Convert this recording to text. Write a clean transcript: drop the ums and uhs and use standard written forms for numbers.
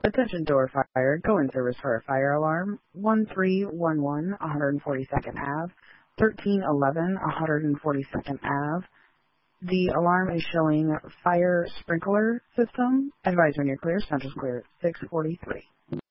Attention door fire, go in service for a fire alarm, 1311 142nd Ave, 1311 142nd Ave. The alarm is showing fire sprinkler system. Advise when you're clear, central's clear at 6:43.